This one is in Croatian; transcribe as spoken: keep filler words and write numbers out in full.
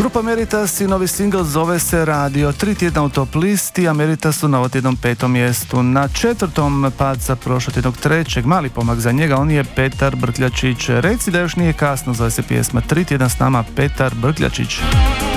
Grupa Meritas i novi singl zove se Radio. Tri tjedna u top listi, a Meritas su na ovotjednom petom mjestu. Na četvrtom pad za prošlotjednog trećeg, mali pomak za njega, on je Petar Brkljačić. Reci da još nije kasno, zove se pjesma. Tri tjedna s nama Petar Brkljačić.